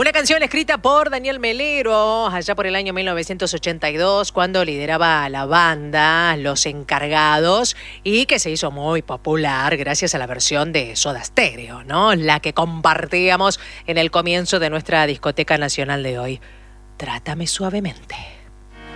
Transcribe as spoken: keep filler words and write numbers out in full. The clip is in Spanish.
Una canción escrita por Daniel Melero allá por el año mil novecientos ochenta y dos, cuando lideraba la banda Los Encargados, y que se hizo muy popular gracias a la versión de Soda Stereo, ¿no? La que compartíamos en el comienzo de nuestra discoteca nacional de hoy. Trátame suavemente.